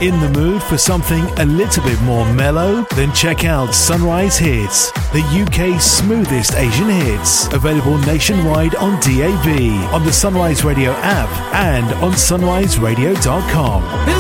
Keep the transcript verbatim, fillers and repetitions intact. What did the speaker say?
In the mood for something a little bit more mellow? Then check out Sunrise Hits, the U K's smoothest Asian hits. Available nationwide on D A B, on the Sunrise Radio app and on sunrise radio dot com.